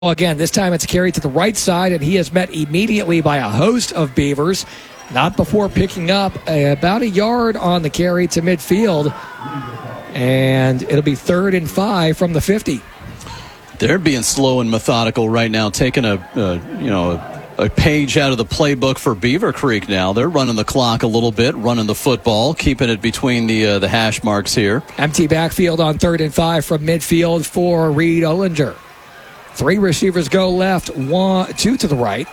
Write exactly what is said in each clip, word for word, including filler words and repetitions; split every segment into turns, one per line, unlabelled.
Again, this time it's carried to the right side, and he is met immediately by a host of Beavers, not before picking up a, about a yard on the carry to midfield, and it'll be third and five from the fifty.
They're being slow and methodical right now, taking a, a you know a, a page out of the playbook for Beaver Creek now. They're running the clock a little bit, running the football, keeping it between the uh, the hash marks here.
Empty backfield on third and five from midfield for Reed Ollinger. Three receivers go left, one, two to the right.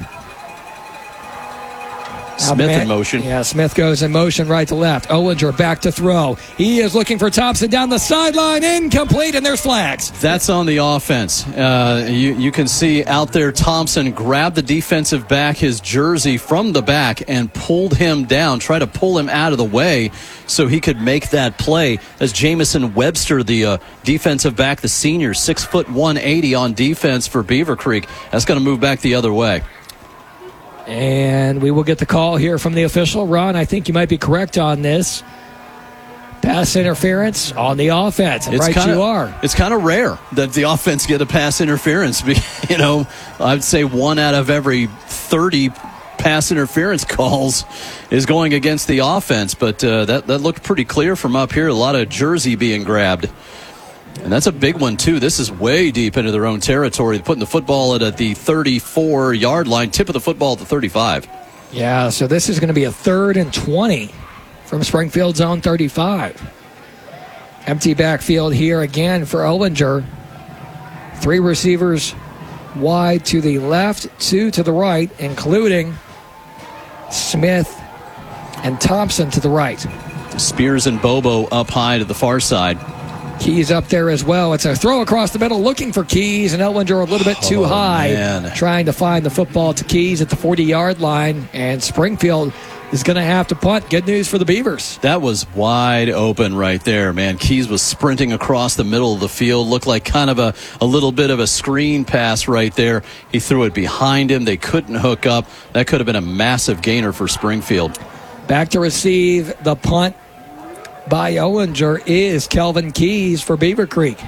Smith in motion.
Yeah, Smith goes in motion right to left. Ollinger back to throw. He is looking for Thompson down the sideline. Incomplete, and there's flags.
That's on the offense. Uh, you, you can see out there Thompson grabbed the defensive back, his jersey from the back, and pulled him down, tried to pull him out of the way so he could make that play. As Jamison Webster, the uh, defensive back, the senior, six foot one eighty on defense for Beaver Creek. That's going to move back the other way.
And we will get the call here from the official. Ron, I think you might be correct on this. Pass interference on the offense. And
it's
right
kinda,
you are.
It's kind of rare that the offense get a pass interference. You know, I'd say one out of every thirty pass interference calls is going against the offense. But uh, that, that looked pretty clear from up here. A lot of jersey being grabbed. And that's a big one, too. This is way deep into their own territory. They're putting the football at, at the thirty-four-yard line, tip of the football at the thirty-five.
Yeah, so this is going to be a third and twenty from Springfield's own thirty-five. Empty backfield here again for Ollinger. Three receivers wide to the left, two to the right, including Smith and Thompson to the right.
Spears and Bobo up high to the far side.
Keys up there as well. It's a throw across the middle looking for Keys, and Ollinger a little bit too
oh,
high.
Man.
Trying to find the football to Keys at the forty-yard line, and Springfield is going to have to punt. Good news for the Beavers.
That was wide open right there, man. Keys was sprinting across the middle of the field. Looked like kind of a, a little bit of a screen pass right there. He threw it behind him. They couldn't hook up. That could have been a massive gainer for Springfield.
Back to receive the punt by Ollinger is Kelvin Keys for Beaver Creek.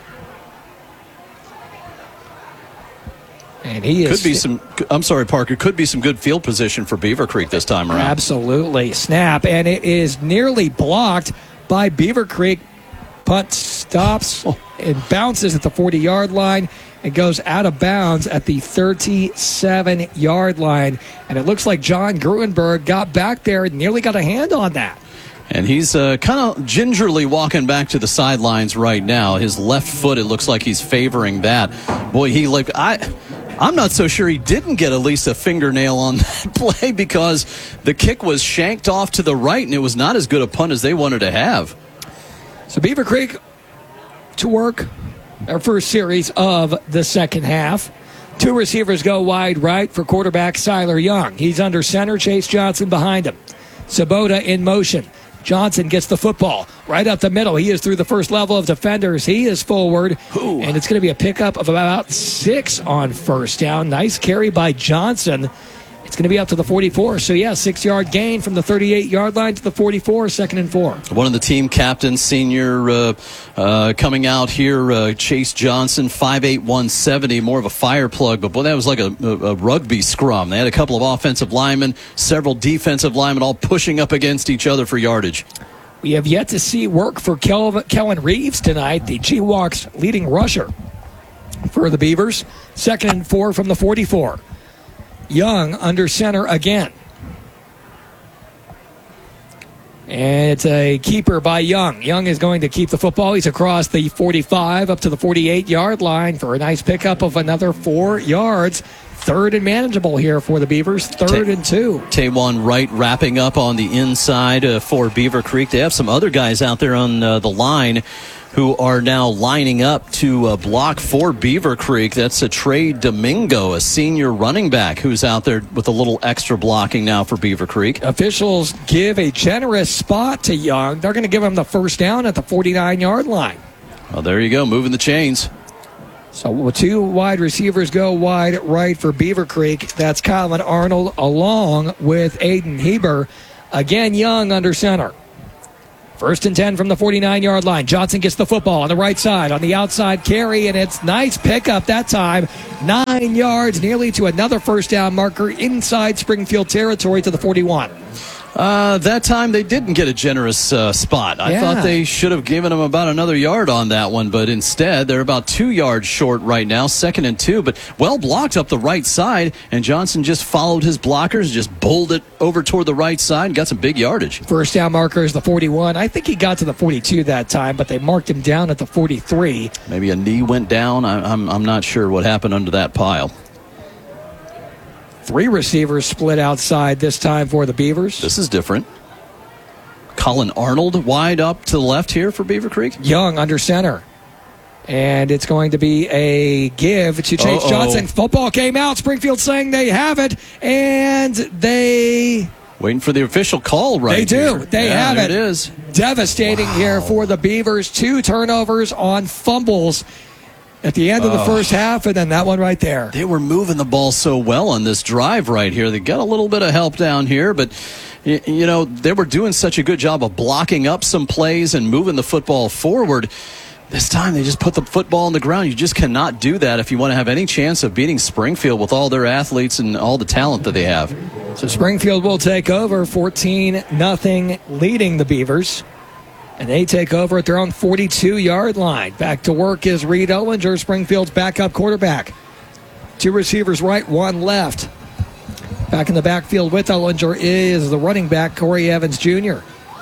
And he is...
Could be some... I'm sorry, Parker. Could be some good field position for Beaver Creek this time around.
Absolutely. Snap, and it is nearly blocked by Beaver Creek. Punt stops and bounces at the forty-yard line and goes out of bounds at the thirty-seven-yard line. And it looks like John Gruenberg got back there and nearly got a hand on that.
And he's uh, kind of gingerly walking back to the sidelines right now. His left foot, it looks like he's favoring that. Boy, he like I, I'm not so sure he didn't get at least a fingernail on that play because the kick was shanked off to the right, and it was not as good a punt as they wanted to have.
So Beaver Creek to work our first series of the second half. Two receivers go wide right for quarterback Siler Young. He's under center, Chase Johnson behind him. Sabota in motion. Johnson gets the football right up the middle. He is through the first level of defenders. He is forward,
Ooh.
and it's going to be a pickup of about six on first down. Nice carry by Johnson. It's going to be up to the forty-four. So, yeah, six-yard gain from the thirty-eight-yard line to the forty-four, second and four.
One of the team captains, senior, uh, uh, coming out here, uh, Chase Johnson, five eight, one seventy, more of a fire plug. But, boy, that was like a, a, a rugby scrum. They had a couple of offensive linemen, several defensive linemen all pushing up against each other for yardage.
We have yet to see work for Kel- Kellen Reeves tonight, the G-Walks leading rusher for the Beavers. Second and four from the forty-four. Young under center again. And it's a keeper by Young. Young is going to keep the football. He's across the forty-five up to the forty-eight-yard line for a nice pickup of another four yards. Third and manageable here for the Beavers. Third Ta- and two.
Taywan Wright wrapping up on the inside uh, for Beaver Creek. They have some other guys out there on uh, the line who are now lining up to uh, block for Beaver Creek. That's a Trey Domingo, a senior running back who's out there with a little extra blocking now for Beaver Creek.
Officials give a generous spot to Young. They're going to give him the first down at the forty-nine-yard line.
Well, there you go, moving the chains.
So two wide receivers go wide right for Beaver Creek. That's Colin Arnold along with Aiden Heber. Again, Young under center. First and ten from the forty-nine-yard line. Johnson gets the football on the right side, on the outside carry, and it's nice pickup that time. Nine yards, nearly to another first down marker inside Springfield territory to the forty-one.
Uh, that time they didn't get a generous uh, spot. I
Yeah.
thought they should have given them about another yard on that one, but instead they're about two yards short right now, second and two, but well blocked up the right side, and Johnson just followed his blockers, just bowled it over toward the right side and got some big yardage.
First down marker is the forty-one. I think he got to the forty-two that time, but they marked him down at the forty-three.
Maybe a knee went down. I, I'm, I'm not sure what happened under that pile.
Three receivers split outside this time for the Beavers.
This is different. Colin Arnold wide up to the left here for Beaver Creek.
Young under center. And it's going to be a give to Chase
Uh-oh.
Johnson. Football came out. Springfield saying they have it. And they...
Waiting for the official call right
They do.
here.
They
Yeah,
have
there
it.
it is.
Devastating
Wow.
here for the Beavers. Two turnovers on fumbles at the end of the
Oh.
first half, and then that one right there.
They were moving the ball so well on this drive right here. They got a little bit of help down here, but y- you know, they were doing such a good job of blocking up some plays and moving the football forward. This time they just put the football on the ground. You just cannot do that if you want to have any chance of beating Springfield with all their athletes and all the talent that they have.
So Springfield will take over fourteen nothing, leading the Beavers. And they take over at their own forty-two-yard line. Back to work is Reed Owlinger, Springfield's backup quarterback. Two receivers right, one left. Back in the backfield with Owlinger is the running back, Corey Evans Junior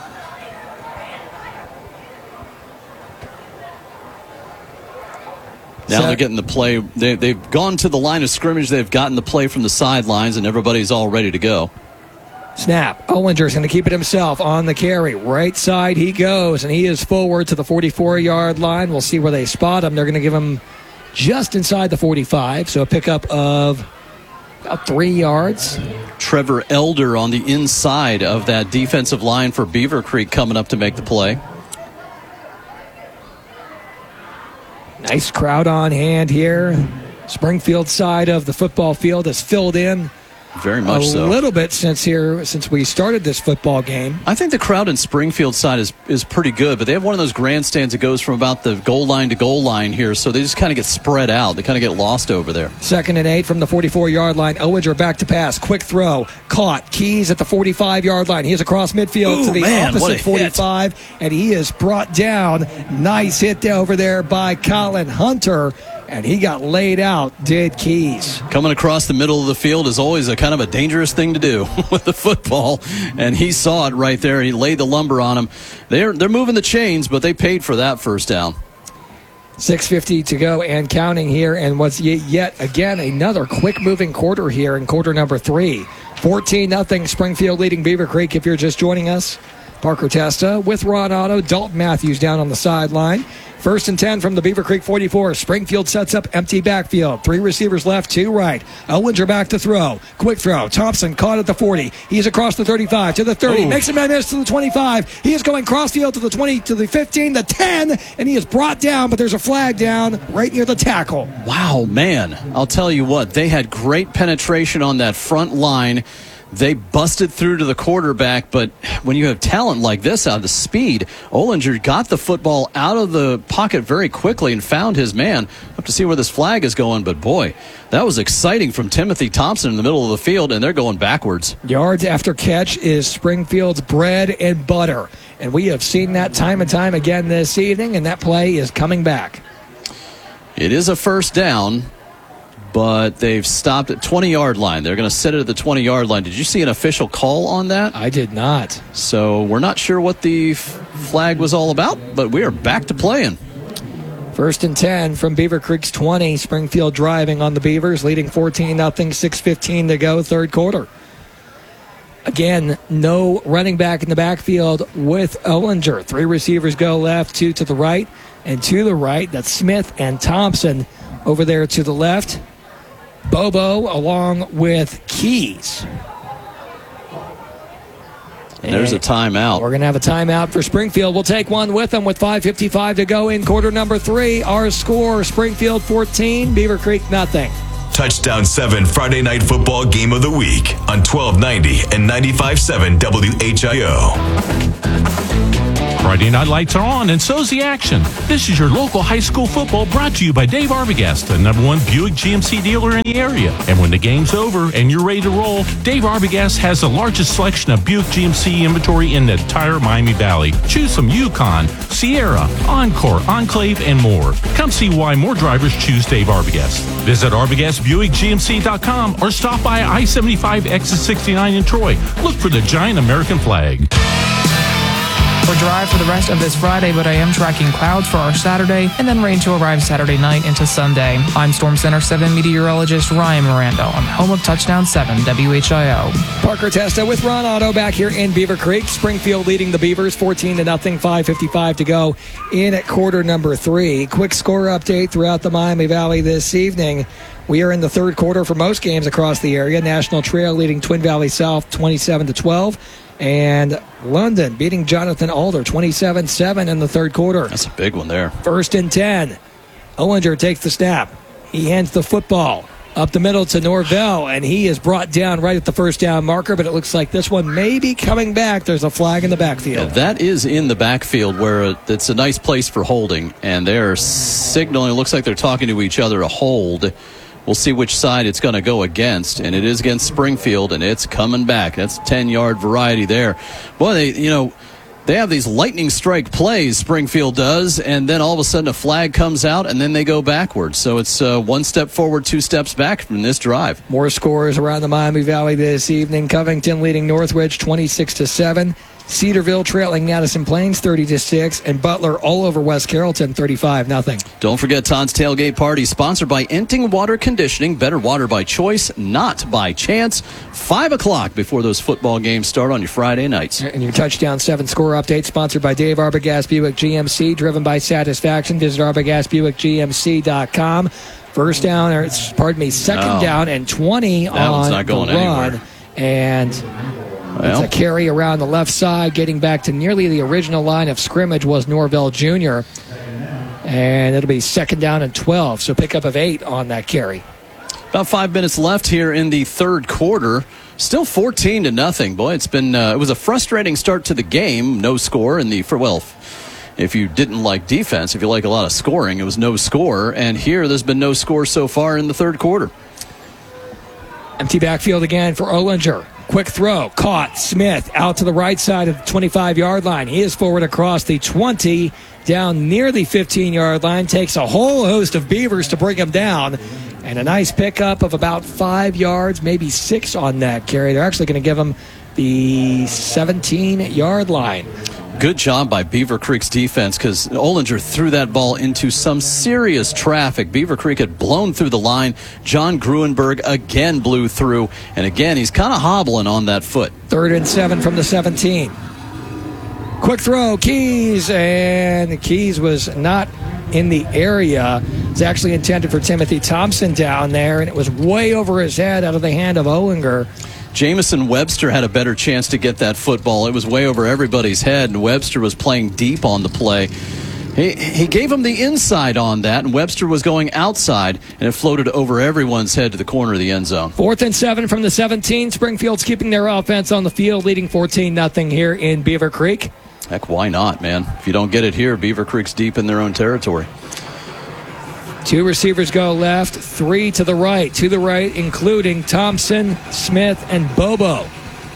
Now
So-
they're getting the play. They, they've gone to the line of scrimmage. They've gotten the play from the sidelines, and everybody's all ready to go.
Snap. Owlinger's going to keep it himself on the carry. Right side he goes, and he is forward to the forty-four-yard line. We'll see where they spot him. They're going to give him just inside the forty-five, so a pickup of about three yards.
Trevor Elder on the inside of that defensive line for Beaver Creek coming up to make the play.
Nice crowd on hand here. Springfield side of the football field is filled in
Very
a
much so.
little bit since here since we started this football game.
I think the crowd in Springfield side is, is pretty good, but they have one of those grandstands that goes from about the goal line to goal line here, so they just kind of get spread out. They kind of get lost over there.
Second and eight from the forty-four-yard line. Owlinger back to pass. Quick throw. Caught. Keys at the forty-five-yard line. He is across midfield
Ooh,
to the
man, what a
opposite forty-five, and he is brought down. Nice hit over there by Colin Hunter, and he got laid out, did Keys.
Coming across the middle of the field is always a kind of a dangerous thing to do with the football, and he saw it right there. He laid the lumber on him. They're, they're moving the chains, but they paid for that first down.
six fifty to go and counting here, and was yet again another quick-moving quarter here in quarter number three. fourteen nothing Springfield leading Beaver Creek if you're just joining us. Parker Testa with Ron Otto, Dalton Matthews down on the sideline. First and ten from the Beaver Creek forty-four. Springfield sets up empty backfield. Three receivers left, two right. Owlinger back to throw. Quick throw. Thompson caught at the forty. He's across the thirty-five to the thirty.
Ooh.
Makes a miss to the twenty-five. He is going crossfield to the twenty, to the fifteen, the ten, and he is brought down, but there's a flag down right near the tackle.
Wow, man. I'll tell you what, they had great penetration on that front line. They busted through to the quarterback, but when you have talent like this out of the speed, Owlinger got the football out of the pocket very quickly and found his man. Have to see where this flag is going, but boy, that was exciting from Timothy Thompson in the middle of the field, and they're going backwards.
Yards after catch is Springfield's bread and butter, and we have seen that time and time again this evening, and that play is coming back.
It is a first down, but they've stopped at twenty-yard line. They're going to set it at the twenty-yard line. Did you see an official call on that?
I did not.
So we're not sure what the f- flag was all about, but we are back to playing.
First and ten from Beaver Creek's twenty. Springfield driving on the Beavers, leading fourteen nothing, six fifteen to go, third quarter. Again, no running back in the backfield with Owlinger. Three receivers go left, two to the right, and to the right, that's Smith and Thompson over there to the left. Bobo along with Keys.
And there's a timeout.
We're going to have a timeout for Springfield. We'll take one with them with five fifty-five to go in quarter number three. Our score, Springfield fourteen, Beaver Creek nothing.
Touchdown seven Friday Night Football Game of the Week on twelve ninety and ninety-five point seven W H I O.
Friday night lights are on, and so's the action. This is your local high school football brought to you by Dave Arbogast, the number one Buick G M C dealer in the area. And when the game's over and you're ready to roll, Dave Arbogast has the largest selection of Buick G M C inventory in the entire Miami Valley. Choose from Yukon, Sierra, Encore, Enclave, and more. Come see why more drivers choose Dave Arbogast. Visit Arbogast Buick G M C dot com or stop by I seventy-five exit sixty-nine in Troy. Look for the giant American flag.
We'll drive for the rest of this Friday, but I am tracking clouds for our Saturday and then rain to arrive Saturday night into Sunday. I'm Storm Center seven meteorologist Ryan Miranda on home of Touchdown seven W H I O.
Parker Testa with Ron Otto back here in Beaver Creek. Springfield leading the Beavers fourteen to nothing, five fifty-five to go in at quarter number three. Quick score update throughout the Miami Valley this evening. We are in the third quarter for most games across the area. National Trail leading Twin Valley South twenty-seven to twelve. And London beating Jonathan Alder twenty-seven seven in the third quarter.
That's a big one there.
First and ten. Ollinger takes the snap. He hands the football up the middle to Norvell, and he is brought down right at the first down marker, but it looks like this one may be coming back. There's a flag in the backfield.
Yeah, that is in the backfield where it's a nice place for holding, and they're signaling. It looks like they're talking to each other to hold. We'll see which side it's going to go against, and it is against Springfield, and it's coming back. That's ten-yard variety there. Boy, they, you know, they have these lightning strike plays, Springfield does, and then all of a sudden a flag comes out, and then they go backwards. So it's uh, one step forward, two steps back from this drive.
More scores around the Miami Valley this evening. Covington leading Northridge twenty-six to seven. Cedarville trailing Madison Plains thirty to six, and Butler all over West Carrollton thirty-five nothing.
Don't forget Todd's Tailgate Party, sponsored by Enting Water Conditioning. Better water by choice, not by chance. Five o'clock before those football games start on your Friday nights.
And your Touchdown seven score update sponsored by Dave Arbogast Buick G M C, driven by satisfaction. Visit Arbogast Buick G M C dot com. First down, or it's, pardon me, second
Oh.
down and twenty
That one's
on
not going
the run.
anywhere.
And
Well,
it's a carry around the left side, getting back to nearly the original line of scrimmage was Norvell Junior And it'll be second down and twelve, so pickup of eight on that carry.
about five minutes left here in the third quarter. Still fourteen to nothing. Boy, it's been uh, it was a frustrating start to the game. No score in the for well. If you didn't like defense, if you like a lot of scoring, it was no score. And here, there's been no score so far in the third quarter.
Empty backfield again for Ollinger. Quick throw, caught. Smith out to the right side of the twenty-five-yard line. He is forward across the twenty, down near the fifteen-yard line. Takes a whole host of Beavers to bring him down. And a nice pickup of about five yards, maybe six on that carry. They're actually going to give him the seventeen-yard line.
Good job by Beaver Creek's defense, because Ollinger threw that ball into some serious traffic. Beaver Creek had blown through the line. John Gruenberg again blew through, and again, he's kind of hobbling on that foot.
Third and seven from the seventeen. Quick throw, Keys, and Keys was not in the area. It's actually intended for Timothy Thompson down there, and it was way over his head out of the hand of Ollinger.
Jamison Webster had a better chance to get that football. It was way over everybody's head, and Webster was playing deep on the play. He, he gave him the inside on that, and Webster was going outside, and it floated over everyone's head to the corner of the end zone.
Fourth and seven from the seventeen. Springfield's keeping their offense on the field, leading fourteen nothing here in Beaver Creek.
Heck, why not, man? If you don't get it here, Beaver Creek's deep in their own territory.
Two receivers go left, three to the right. To the right, including Thompson, Smith, and Bobo.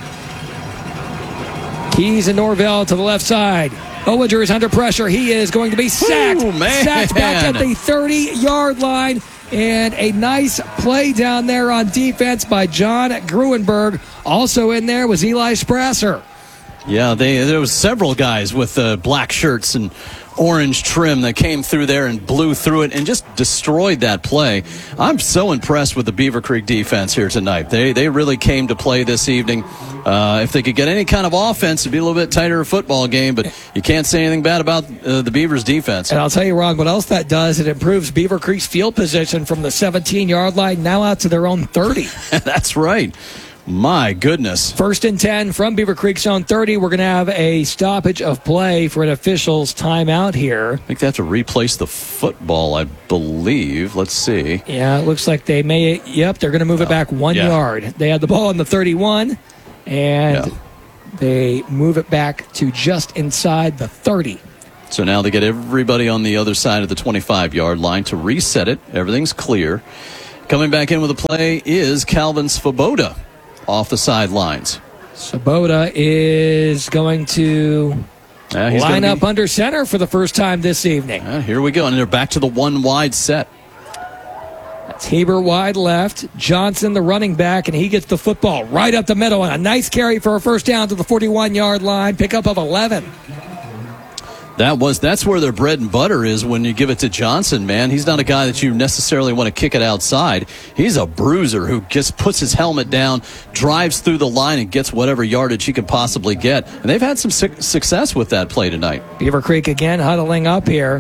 Keys and Norvell to the left side. Ollinger is under pressure. He is going to be sacked.
Ooh, man.
Sacked back at the thirty-yard line. And a nice play down there on defense by John Gruenberg. Also in there was Eli Sprasser.
Yeah, they, there was several guys with uh, black shirts and orange trim that came through there and blew through it and just destroyed that play. I'm so impressed with the Beaver Creek defense here tonight. They they really came to play this evening. Uh, if they could get any kind of offense, it'd be a little bit tighter football game, but you can't say anything bad about uh, the Beavers' defense.
And I'll tell you, Ron, what else that does, it improves Beaver Creek's field position from the seventeen-yard line now out to their own thirty.
That's right. My goodness.
First and ten from Beaver Creek Zone thirty. We're going to have a stoppage of play for an official's timeout here.
I think they have to replace the football, I believe. Let's see.
Yeah, it looks like they may. Yep, they're going to move it back one
yeah.
yard. They had the ball on the thirty-one, and
Yeah.
they move it back to just inside the thirty.
So now they get everybody on the other side of the twenty-five-yard line to reset it. Everything's clear. Coming back in with a play is Calvin Svoboda off the sidelines.
Svoboda is going to
Yeah, he's
line
gonna
up
be-
under center for the first time this evening.
Yeah, here we go. And they're back to the one wide set.
It's Heber wide left. Johnson, the running back, and he gets the football right up the middle. And a nice carry for a first down to the forty-one-yard line. Pickup of eleven.
That was that's where their bread and butter is when you give it to Johnson, man. He's not a guy that you necessarily want to kick it outside. He's a bruiser who just puts his helmet down, drives through the line, and gets whatever yardage he can possibly get. And they've had some su- success with that play tonight.
Beaver Creek again huddling up here.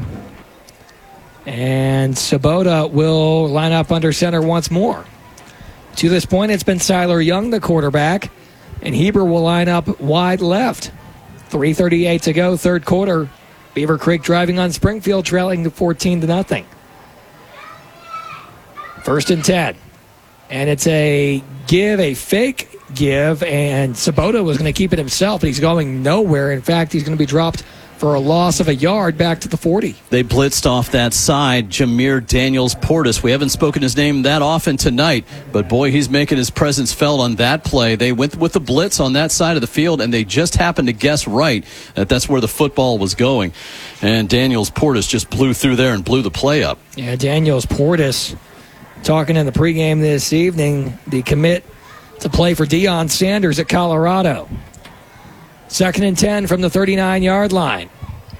And Svoboda will line up under center once more. To this point, it's been Siler Young, the quarterback, and Heber will line up wide left. three thirty-eight to go, third quarter. Beaver Creek driving on Springfield, trailing to fourteen to nothing. First and ten. And it's a give, a fake give, and Svoboda was going to keep it himself, but he's going nowhere. In fact, he's going to be dropped for a loss of a yard back to the forty.
They blitzed off that side, Jameer Daniels-Portis. We haven't spoken his name that often tonight, but boy, he's making his presence felt on that play. They went with the blitz on that side of the field, and they just happened to guess right that that's where the football was going. And Daniels-Portis just blew through there and blew the play up.
Yeah, Daniels-Portis talking in the pregame this evening, the commit to play for Deion Sanders at Colorado. Second and ten from the thirty-nine-yard line.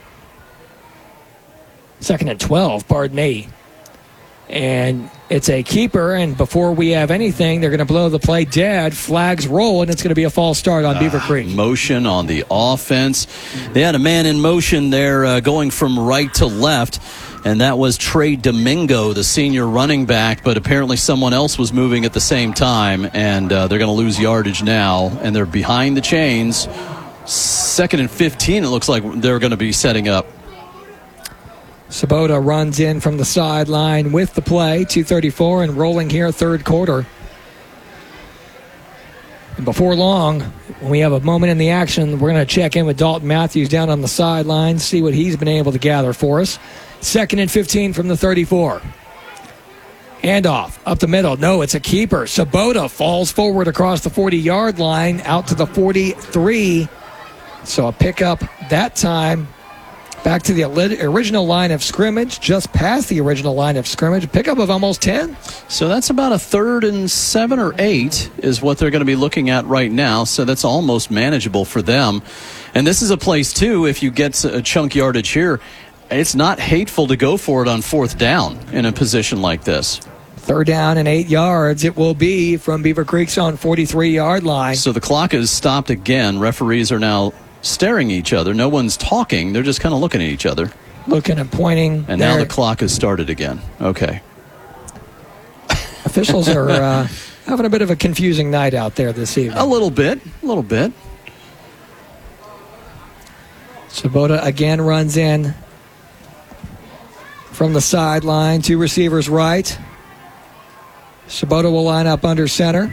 Second and twelve, pardon me. And it's a keeper, and before we have anything, they're going to blow the play dead. Flags roll, and it's going to be a false start on uh, Beaver Creek.
Motion on the offense. They had a man in motion there uh, going from right to left, and that was Trey Domingo, the senior running back, but apparently someone else was moving at the same time, and uh, they're going to lose yardage now, and they're behind the chains. Second and fifteen, it looks like they're going to be setting up.
Svoboda runs in from the sideline with the play, two thirty-four, and rolling here, third quarter. And before long, when we have a moment in the action, we're going to check in with Dalton Matthews down on the sideline, see what he's been able to gather for us. Second and fifteen from the thirty-four. Handoff up the middle. No, it's a keeper. Svoboda falls forward across the forty-yard line out to the forty-three. So a pickup that time back to the original line of scrimmage, just past the original line of scrimmage. A pickup of almost ten.
So that's about a third and seven or eight is what they're going to be looking at right now. So that's almost manageable for them. And this is a place, too, if you get a chunk yardage here, it's not hateful to go for it on fourth down in a position like this.
Third down and eight yards it will be from Beaver Creek's own forty-three-yard line.
So the clock is stopped again. Referees are now staring at each other. No one's talking. They're just kind of looking at each other.
Looking and pointing.
And now the clock has started again. Okay.
Officials are uh, having a bit of a confusing night out there this evening.
A little bit. A little bit.
Svoboda again runs in from the sideline. Two receivers right. Svoboda will line up under center.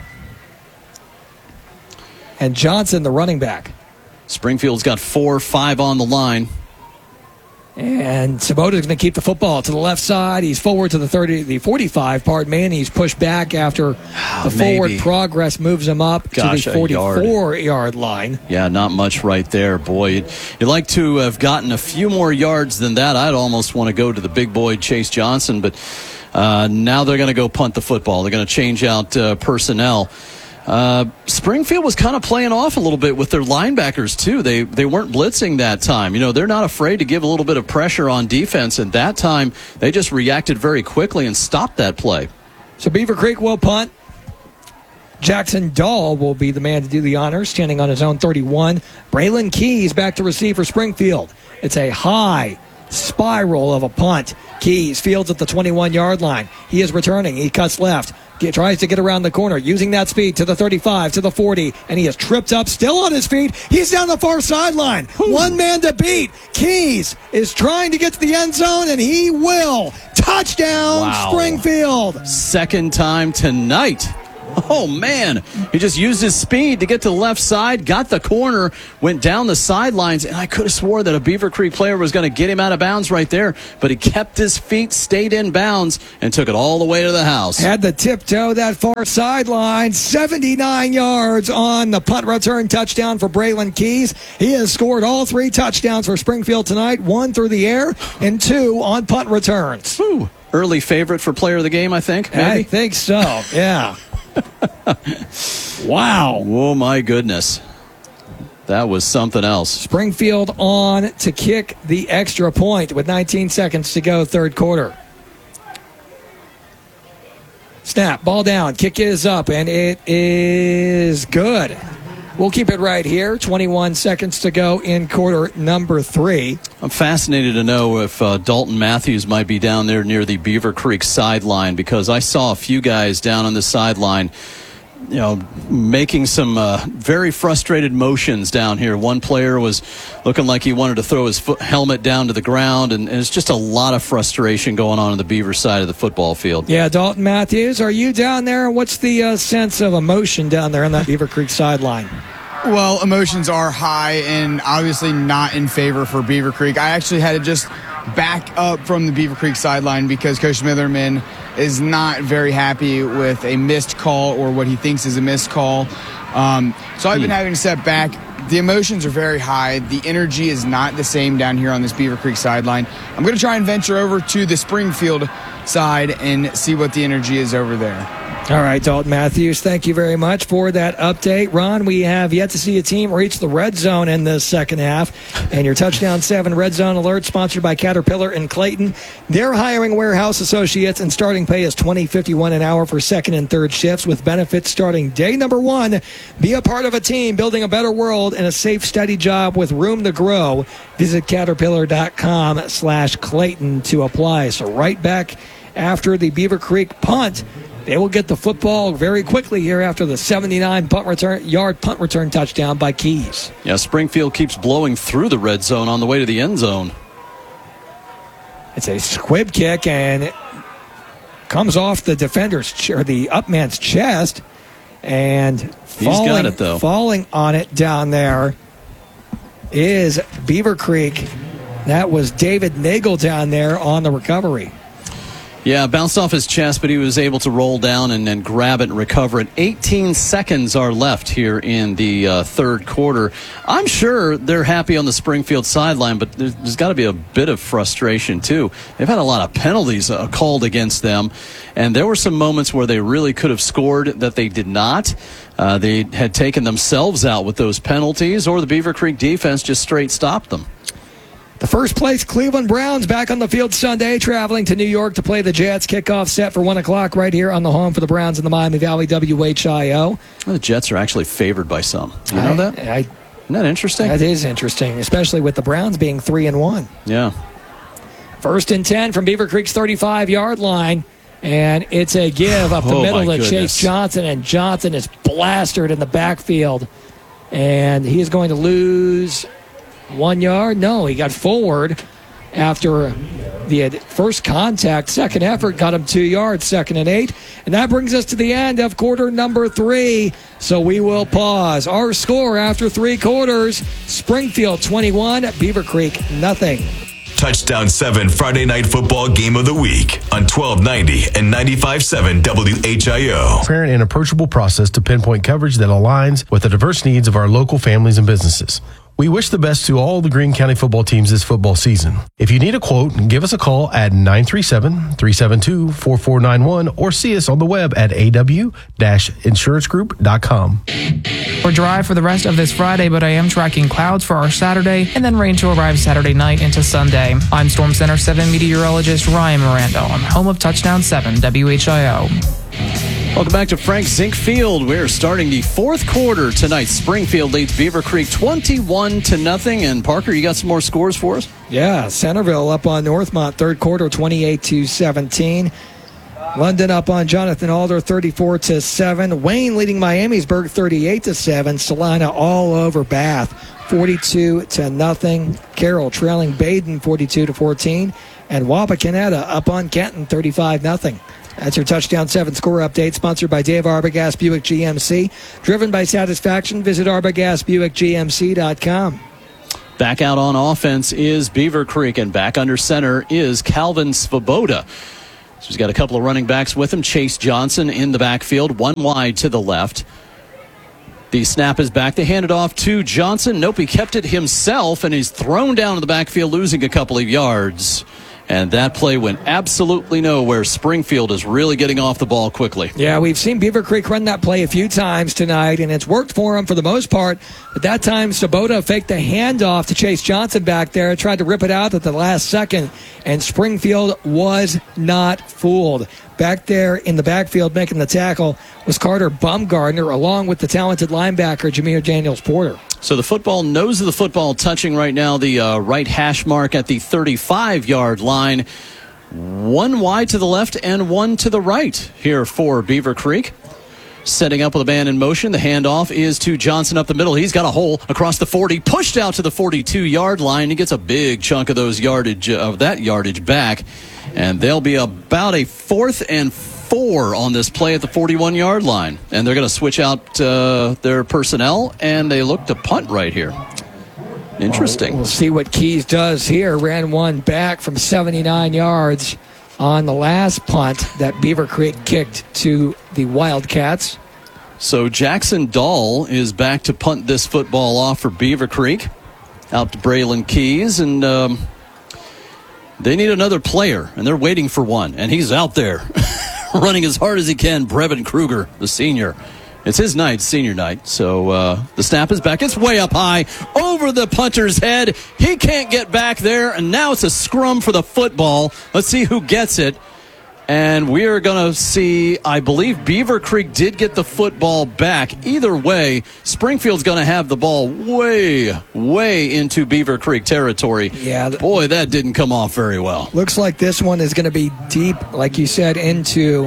And Johnson, the running back.
Springfield's got four, five on the line.
And Svoboda is going to keep the football to the left side. He's forward to the thirty, the forty-five, pardon me, and he's pushed back after the forward
Maybe.
progress moves him up
Gosh,
to the forty-four-yard line.
Yeah, not much right there, boy. You'd, you'd like to have gotten a few more yards than that. I'd almost want to go to the big boy, Chase Johnson, but uh, now they're going to go punt the football. They're going to change out uh, personnel. Uh, Springfield was kind of playing off a little bit with their linebackers, too. They they weren't blitzing that time. You know, they're not afraid to give a little bit of pressure on defense, and that time they just reacted very quickly and stopped that play.
So Beaver Creek will punt. Jackson Dahl will be the man to do the honors, standing on his own thirty-one. Braylon Keys back to receive for Springfield. It's a high spiral of a punt. Keys fields at the twenty-one-yard line. He is returning. He cuts left. Get, tries to get around the corner, using that speed to the thirty-five, to the forty, and he is tripped up, still on his feet. He's down the far sideline. One man to beat. Keys is trying to get to the end zone, and he will. Touchdown,
Wow.
Springfield.
Second time tonight. Oh, man. He just used his speed to get to the left side, got the corner, went down the sidelines, and I could have swore that a Beaver Creek player was going to get him out of bounds right there, but he kept his feet, stayed in bounds, and took it all the way to the house.
Had the tiptoe that far sideline, seventy-nine yards on the punt return touchdown for Braylon Keys. He has scored all three touchdowns for Springfield tonight, one through the air and two on punt returns.
Whew. Early favorite for player of the game, I think, maybe?
I think so, yeah. Wow.
Oh, my goodness. That was something else.
Springfield on to kick the extra point with nineteen seconds to go, third quarter. Snap, ball down, kick is up, and it is good. We'll keep it right here. twenty-one seconds to go in quarter number three.
I'm fascinated to know if uh, Dalton Matthews might be down there near the Beaver Creek sideline, because I saw a few guys down on the sideline, you know, making some uh, very frustrated motions down here. One player was looking like he wanted to throw his foot helmet down to the ground, and, and it's just a lot of frustration going on on the Beaver side of the football field.
Yeah, Dalton Matthews, are you down there? What's the uh, sense of emotion down there on that Beaver Creek sideline?
Well, emotions are high and obviously not in favor for Beaver Creek. I actually had to just back up from the Beaver Creek sideline because Coach Smitherman is not very happy with a missed call or what he thinks is a missed call. Um, so I've been having to step back. The emotions are very high. The energy is not the same down here on this Beaver Creek sideline. I'm going to try and venture over to the Springfield side and see what the energy is over there.
All right, Dalton Matthews, thank you very much for that update. Ron, we have yet to see a team reach the red zone in the second half. And your Touchdown seven Red Zone Alert, sponsored by Caterpillar in Clayton. They're hiring warehouse associates, and starting pay is twenty fifty-one an hour for second and third shifts with benefits starting day number one. Be a part of a team building a better world and a safe, steady job with room to grow. Visit caterpillar.com slash Clayton to apply. So right back after the Beaver Creek punt, they will get the football very quickly here after the seventy-nine punt return, yard punt return touchdown by Keys.
Yeah, Springfield keeps blowing through the red zone on the way to the end zone.
It's a squib kick, and it comes off the defender's ch- or the up man's chest, and falling,
He's got it, though.
falling on it down there is Beaver Creek. That was David Nagel down there on the recovery.
Yeah, bounced off his chest, but he was able to roll down and then grab it and recover it. eighteen seconds are left here in the uh, third quarter. I'm sure they're happy on the Springfield sideline, but there's, there's got to be a bit of frustration, too. They've had a lot of penalties uh, called against them, and there were some moments where they really could have scored that they did not. Uh, they had taken themselves out with those penalties, or the Beaver Creek defense just straight stopped them.
The first place Cleveland Browns back on the field Sunday, traveling to New York to play the Jets. Kickoff set for one o'clock right here on the home for the Browns in the Miami Valley W H I O.
Well, the Jets are actually favored by some. You know
I,
that?
I,
Isn't that interesting?
that is interesting, especially with the Browns being three and one.
Yeah.
First and ten from Beaver Creek's thirty-five-yard line. And it's a give up the
Oh,
middle
my
to Chase
goodness.
Johnson, and Johnson is blasted in the backfield. And he is going to lose one yard. No, he got forward after the first contact. Second effort got him two yards, second and eight. And that brings us to the end of quarter number three. So we will pause. Our score after three quarters, Springfield twenty-one, Beaver Creek nothing.
Touchdown seven Friday Night Football Game of the Week on twelve ninety and ninety-five point seven W H I O.
Transparent and approachable process to pinpoint coverage that aligns with the diverse needs of our local families and businesses. We wish the best to all the Greene County football teams this football season. If you need a quote, give us a call at nine three seven, three seven two, four four nine one or see us on the web at a w dash insurance group dot com.
We're dry for the rest of this Friday, but I am tracking clouds for our Saturday and then rain to arrive Saturday night into Sunday. I'm Storm Center seven meteorologist Ryan Miranda on home of Touchdown seven W H I O.
Welcome back to Frank Zink Field. We're starting the fourth quarter tonight. Springfield leads Beaver Creek twenty-one to nothing. And Parker, you got some more scores for us?
Yeah, Centerville up on Northmont, third quarter, twenty-eight to seventeen. London up on Jonathan Alder thirty-four to seven. Wayne leading Miamisburg thirty-eight to seven. Salina all over Bath forty-two to nothing. Carroll trailing Baden forty-two to fourteen. And Wapakoneta up on Kenton thirty-five nothing. That's your Touchdown seven score update, sponsored by Dave Arbogast Buick G M C. Driven by satisfaction, visit Arbogast Buick G M C dot com.
Back out on offense is Beaver Creek, and back under center is Calvin Svoboda. So he's got a couple of running backs with him. Chase Johnson in the backfield, one wide to the left. The snap is back. They hand it off to Johnson. Nope, he kept it himself, and he's thrown down to the backfield, losing a couple of yards. And that play went absolutely nowhere. Springfield is really getting off the ball quickly.
Yeah, we've seen Beaver Creek run that play a few times tonight, and it's worked for them for the most part. But that time, Svoboda faked the handoff to Chase Johnson back there, tried to rip it out at the last second, and Springfield was not fooled. Back there in the backfield making the tackle was Carter Bumgardner, along with the talented linebacker Jameer Daniels-Porter.
So the football, nose of the football touching right now the uh, right hash mark at the thirty-five-yard line. One wide to the left and one to the right here for Beaver Creek. Setting up with a man in motion. The handoff is to Johnson up the middle. He's got a hole across the forty, pushed out to the forty-two-yard line. He gets a big chunk of those yardage uh, of that yardage back. And they'll be about a fourth and four on this play at the forty-one-yard line. And they're going to switch out uh, their personnel, and they look to punt right here. Interesting.
We'll, we'll see what Keys does here. Ran one back from seventy-nine yards on the last punt that Beaver Creek kicked to the Wildcats.
So Jackson Dahl is back to punt this football off for Beaver Creek. Out to Braylon Keys, and um, they need another player, and they're waiting for one. And he's out there running as hard as he can. Brevin Kruger, the senior. It's his night, senior night. So uh, the snap is back. It's way up high over the punter's head. He can't get back there, and now it's a scrum for the football. Let's see who gets it. And we are going to see, I believe Beaver Creek did get the football back. Either way, Springfield's going to have the ball way, way into Beaver Creek territory.
Yeah. Th-
Boy, that didn't come off very well.
Looks like this one is going to be deep, like you said, into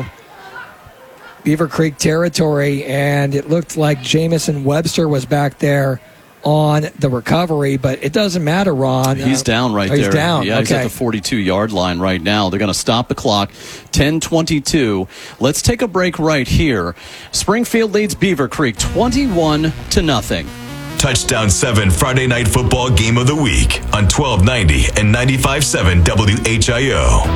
Beaver Creek territory. And it looked like Jamison Webster was back there on the recovery, but it doesn't matter, Ron.
He's
uh,
down right
oh, he's
there.
Down.
Yeah,
okay.
He's at the forty-two-yard line right now. They're going to stop the clock. ten twenty-two. Let's take a break right here. Springfield leads Beaver Creek twenty-one to nothing.
Touchdown seven Friday Night Football Game of the Week on twelve ninety and ninety-five point seven W H I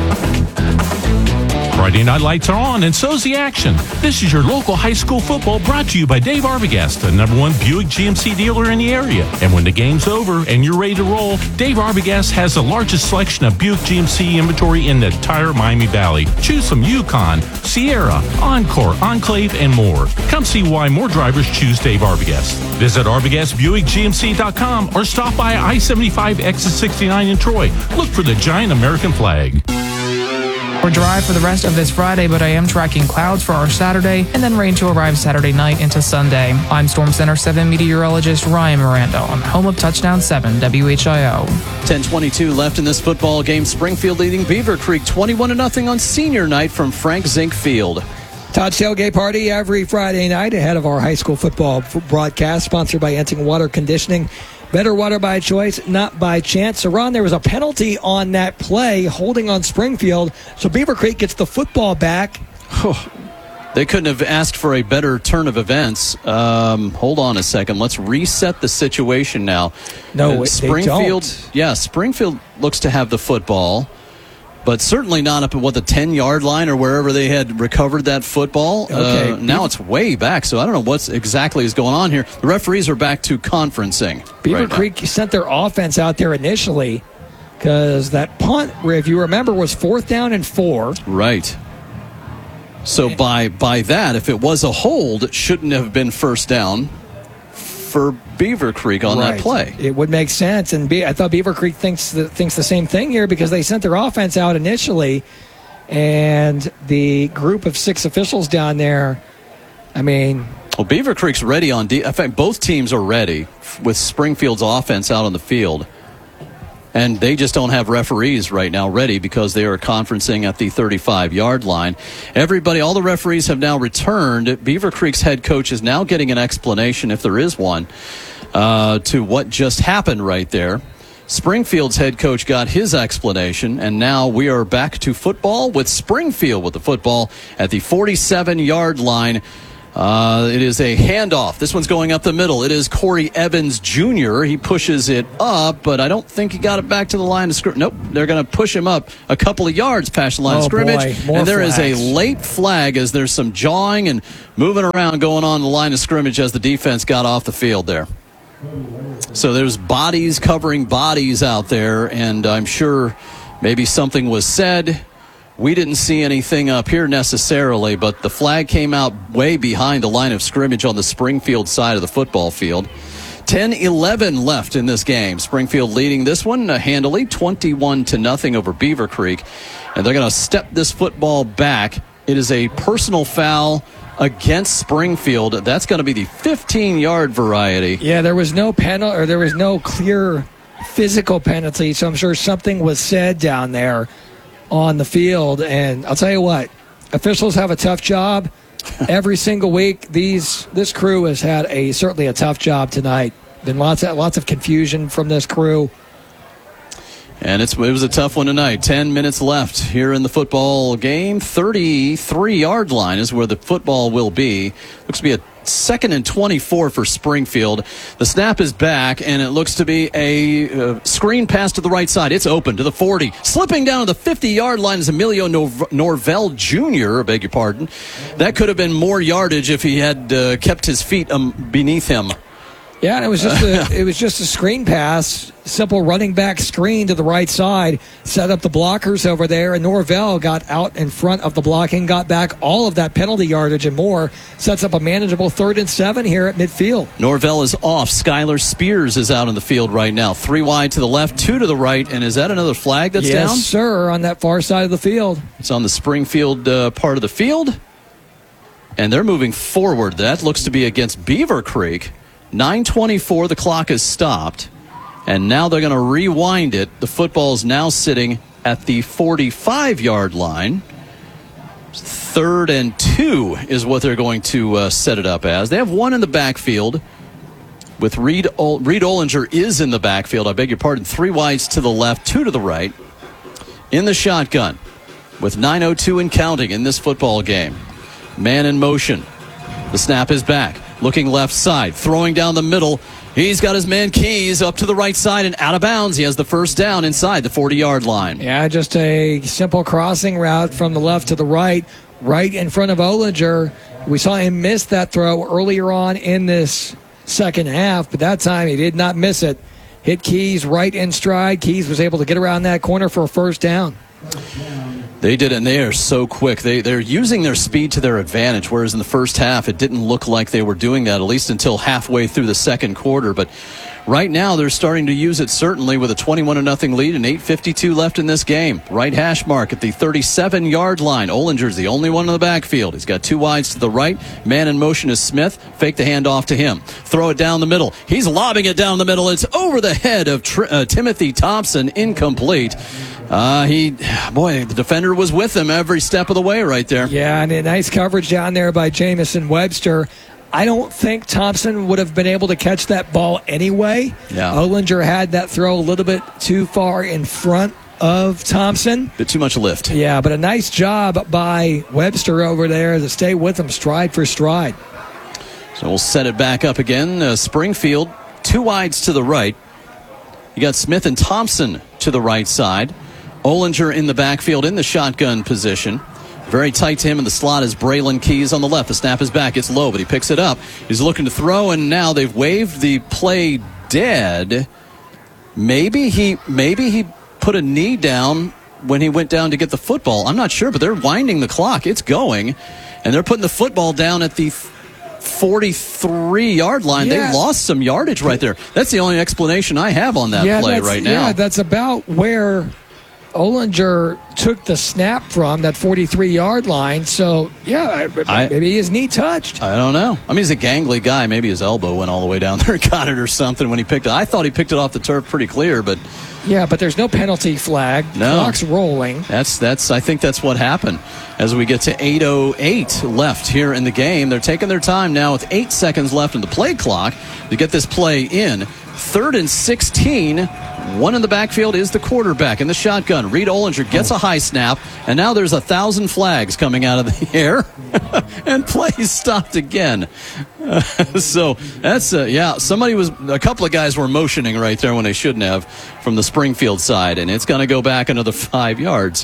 O.
Friday night lights are on, and so's the action. This is your local high school football brought to you by Dave Arbogast, the number one Buick G M C dealer in the area. And when the game's over and you're ready to roll, Dave Arbogast has the largest selection of Buick G M C inventory in the entire Miami Valley. Choose from Yukon, Sierra, Encore, Enclave, and more. Come see why more drivers choose Dave Arbogast. Visit Arbogast Buick G M C dot com or stop by I seventy-five exit sixty-nine in Troy. Look for the giant American flag.
We're dry for the rest of this Friday, but I am tracking clouds for our Saturday and then rain to arrive Saturday night into Sunday. I'm Storm Center seven meteorologist Ryan Miranda on home of Touchdown seven W H I O.
ten twenty-two left in this football game. Springfield leading Beaver Creek twenty-one to nothing on senior night from Frank Zink Field.
Todd's Tailgate Party every Friday night ahead of our high school football broadcast, sponsored by Enting Water Conditioning. Better water by choice, not by chance. So, Ron, there was a penalty on that play, holding on Springfield. So Beaver Creek gets the football back.
They couldn't have asked for a better turn of events. Um, hold on a second. Let's reset the situation now.
No,
uh, Springfield. They don't. Yeah, Springfield looks to have the football, but certainly not up at, what, the ten-yard line or wherever they had recovered that football.
Okay.
Uh, now it's way back, so I don't know what's exactly is going on here. The referees are back to conferencing.
Beaver
right
Creek
now.
sent their offense out there initially because that punt, if you remember, was fourth down and four.
Right. So by by that, if it was a hold, it shouldn't have been first down for Beaver Creek on
Right.
that play.
It would make sense, and Be- I thought Beaver Creek thinks the, thinks the same thing here because they sent their offense out initially, and the group of six officials down there, I mean...
Well, Beaver Creek's ready on... De- in fact, both teams are ready with Springfield's offense out on the field. And they just don't have referees right now ready because they are conferencing at the thirty-five-yard line. Everybody, all the referees have now returned. Beaver Creek's head coach is now getting an explanation, if there is one, uh, to what just happened right there. Springfield's head coach got his explanation, and now we are back to football with Springfield with the football at the forty-seven-yard line. Uh, it is a handoff. This one's going up the middle. It is Corey Evans Junior He pushes it up, but I don't think he got it back to the line of scrimmage. Nope, they're going to push him up a couple of yards past the line
oh
of scrimmage.
Boy, more
and there
flags.
is a late flag as there's some jawing and moving around going on the line of scrimmage as the defense got off the field there. So there's bodies covering bodies out there, and I'm sure maybe something was said. We didn't see anything up here necessarily, but the flag came out way behind the line of scrimmage on the Springfield side of the football field. ten eleven left in this game. Springfield leading this one uh, handily, twenty-one to nothing over Beaver Creek. And they're going to step this football back. It is a personal foul against Springfield. That's going to be the fifteen-yard variety.
Yeah, there was no penalty, or there was no clear physical penalty, so I'm sure something was said down there on the field. And I'll tell you what, officials have a tough job every single week. These this crew has had a certainly a tough job tonight. Been lots of lots of confusion from this crew.
And it's, it was a tough one tonight. Ten minutes left here in the football game. thirty-three-yard line is where the football will be. Looks to be a second and twenty-four for Springfield. The snap is back, and it looks to be a uh, screen pass to the right side. It's open to the forty. Slipping down to the fifty-yard line is Emilio Nor- Norvell Junior I beg your pardon. That could have been more yardage if he had uh, kept his feet um, beneath him.
Yeah, and it was just a, it was just a screen pass, simple running back screen to the right side, set up the blockers over there, and Norvell got out in front of the blocking, got back all of that penalty yardage and more, sets up a manageable third and seven here at midfield.
Norvell is off. Skylar Spears is out in the field right now. Three wide to the left, two to the right, and is that another flag that's
yes,
down?
Yes, sir, on that far side of the field.
It's on the Springfield uh, part of the field, and they're moving forward. That looks to be against Beaver Creek. nine twenty-four, the clock is stopped, and now they're going to rewind it. The football is now sitting at the forty-five-yard line. Third and two is what they're going to uh, set it up as. They have one in the backfield with Reed, Ol- Reed Ollinger is in the backfield. I beg your pardon. Three wides to the left, two to the right. In the shotgun with nine oh two and counting in this football game. Man in motion. The snap is back. Looking left side, throwing down the middle. He's got his man Keys up to the right side and out of bounds. He has the first down inside the forty-yard line.
Yeah, just a simple crossing route from the left to the right, right in front of Ollinger. We saw him miss that throw earlier on in this second half, but that time he did not miss it. Hit Keys right in stride. Keys was able to get around that corner for a first down.
They did it, and they are so quick. They, they're using their speed to their advantage, whereas in the first half, it didn't look like they were doing that, at least until halfway through the second quarter. But right now, they're starting to use it, certainly, with a twenty-one to nothing lead and eight fifty-two left in this game. Right hash mark at the thirty-seven-yard line. Ollinger's the only one in the backfield. He's got two wides to the right. Man in motion is Smith. Fake the handoff to him. Throw it down the middle. He's lobbing it down the middle. It's over the head of Tr- uh, Timothy Thompson. Incomplete. Uh, he, boy, the defender was with him every step of the way right there.
Yeah, and a nice coverage down there by Jamison Webster. I don't think Thompson would have been able to catch that ball anyway.
Yeah.
Ollinger had that throw a little bit too far in front of Thompson.
Bit too much lift.
Yeah, but a nice job by Webster over there to stay with him stride for stride.
So we'll set it back up again. Uh, Springfield, two wides to the right. You got Smith and Thompson to the right side. Ollinger in the backfield in the shotgun position. Very tight to him in the slot is Braylon Keys on the left. The snap is back. It's low, but he picks it up. He's looking to throw, and now they've waved the play dead. Maybe he maybe he put a knee down when he went down to get the football. I'm not sure, but they're winding the clock. It's going, and they're putting the football down at the forty-three-yard line.
Yeah.
They lost some yardage right there. That's the only explanation I have on that
yeah,
play
that's-
right now.
Yeah, that's about where Ollinger took the snap from that forty-three-yard line. So, yeah,
I,
maybe his knee touched.
I don't know. I mean, he's a gangly guy. Maybe his elbow went all the way down there and got it or something when he picked it. I thought he picked it off the turf pretty clear, but...
Yeah, but there's no penalty flag.
No.
Clock's rolling.
That's that's. I think that's what happened. As we get to eight oh eight left here in the game, they're taking their time now with eight seconds left in the play clock to get this play in. Third and sixteen. One in the backfield is the quarterback in the shotgun. Reed Ollinger gets a high snap, and now there's a thousand flags coming out of the air, and play stopped again. Uh, so that's uh, yeah. Somebody was a couple of guys were motioning right there when they shouldn't have from the Springfield side, and it's going to go back another five yards.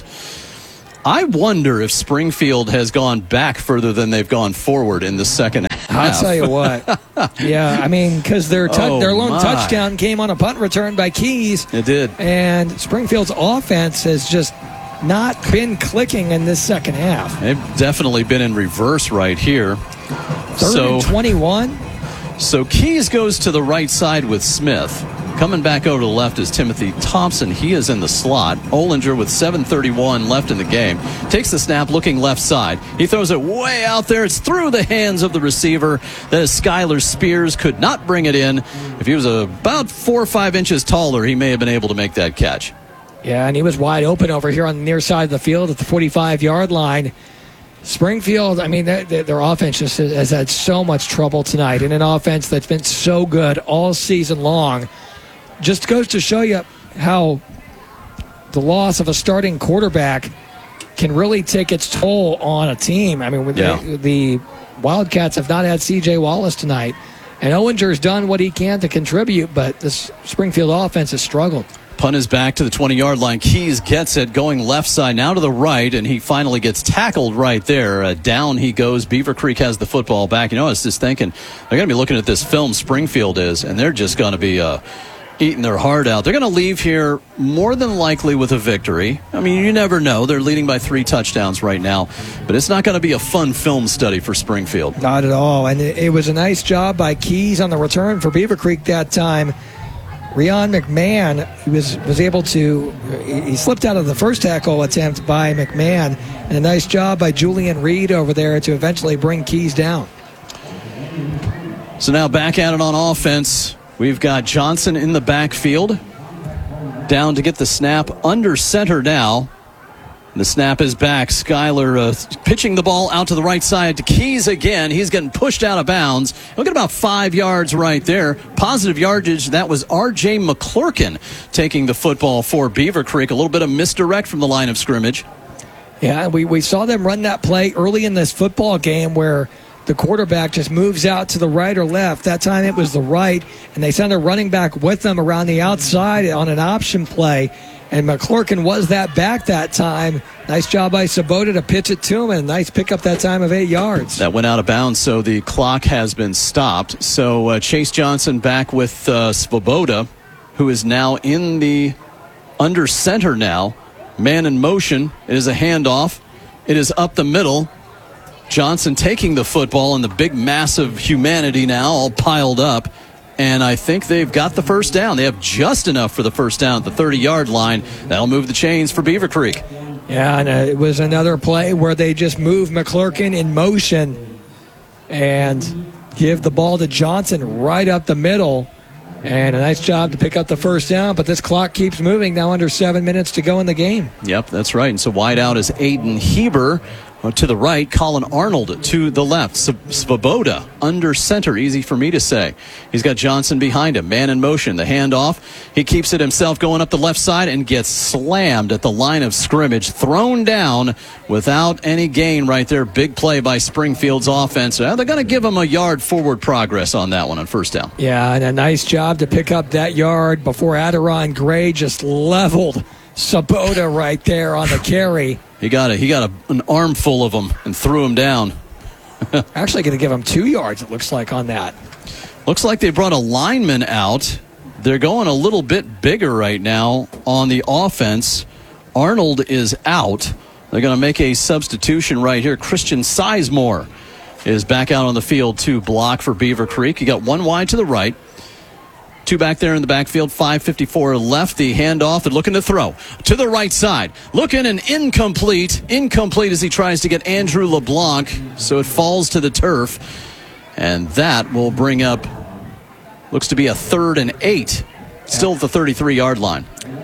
I wonder if Springfield has gone back further than they've gone forward in the second half.
I'll tell you what. Yeah, I mean, because their, tu-
Oh,
their lone
my.
touchdown came on a punt return by Keys.
It did.
And Springfield's offense has just not been clicking in this second half.
They've definitely been in reverse right here.
Third
so,
and twenty-one.
So Keys goes to the right side with Smith. Coming back over to the left is Timothy Thompson. He is in the slot. Ollinger with seven thirty-one left in the game. Takes the snap looking left side. He throws it way out there. It's through the hands of the receiver. That is Skylar Spears. Could not bring it in. If he was about four or five inches taller, he may have been able to make that catch.
Yeah, and he was wide open over here on the near side of the field at the forty-five-yard line. Springfield, I mean, their, their offense just has had so much trouble tonight. In an offense that's been so good all season long. Just goes to show you how the loss of a starting quarterback can really take its toll on a team. I mean, with
Yeah.
the, the Wildcats have not had C J Wallace tonight. And Ollinger's done what he can to contribute, but this Springfield offense has struggled.
Punt is back to the twenty-yard line. Keys gets it, going left side, now to the right, and he finally gets tackled right there. Uh, down he goes. Beaver Creek has the football back. You know, I was just thinking, they're going to be looking at this film, Springfield is, and they're just going to be uh, eating their heart out. They're going to leave here more than likely with a victory. I mean, you never know. They're leading by three touchdowns right now, but it's not going to be a fun film study for Springfield.
Not at all. And it, it was a nice job by Keys on the return for Beaver Creek that time. Rion McMahon was was able to, he slipped out of the first tackle attempt by McMahon, and a nice job by Julian Reed over there to eventually bring Keys down.
So now back at it on offense. We've got Johnson in the backfield. Down to get the snap under center now. The snap is back. Skyler uh, pitching the ball out to the right side to Keys again. He's getting pushed out of bounds. Look at about five yards right there. Positive yardage. That was R J McClurkin taking the football for Beaver Creek. A little bit of misdirect from the line of scrimmage.
Yeah, we, we saw them run that play early in this football game where the quarterback just moves out to the right or left. That time it was the right, and they sent a running back with them around the outside on an option play. And McClurkin was that back that time. Nice job by Sabota to pitch it to him, and a nice pickup that time of eight yards.
That went out of bounds, so the clock has been stopped. So uh, Chase Johnson back with uh, Svoboda, who is now in the under center now. Man in motion. It is a handoff. It is up the middle. Johnson taking the football, and the big mass of humanity now all piled up. And I think they've got the first down. They have just enough for the first down at the thirty-yard line. That'll move the chains for Beaver Creek.
Yeah, and uh, it was another play where they just moved McClurkin in motion and give the ball to Johnson right up the middle. And a nice job to pick up the first down, but this clock keeps moving. Now under seven minutes to go in the game.
Yep, that's right. And so wide out is Aiden Heber. To the right, Colin Arnold to the left. Svoboda under center, easy for me to say. He's got Johnson behind him, man in motion. The handoff, he keeps it himself going up the left side and gets slammed at the line of scrimmage, thrown down without any gain right there. Big play by Springfield's offense. Now they're going to give him a yard forward progress on that one on first down.
Yeah, and a nice job to pick up that yard before Adiron Gray just leveled Sabota right there on the carry.
He got a, he got a, an armful of them and threw him down.
Actually going to give him two yards, it looks like, on that.
Looks like they brought a lineman out. They're going a little bit bigger right now on the offense. Arnold is out. They're going to make a substitution right here. Christian Sizemore is back out on the field to block for Beaver Creek. You got one wide to the right. Two back there in the backfield, five fifty-four left. The handoff, they're looking to throw to the right side. Looking and incomplete. Incomplete as he tries to get Andrew LeBlanc, so it falls to the turf. And that will bring up, looks to be a third and eight. Still at the thirty-three-yard line.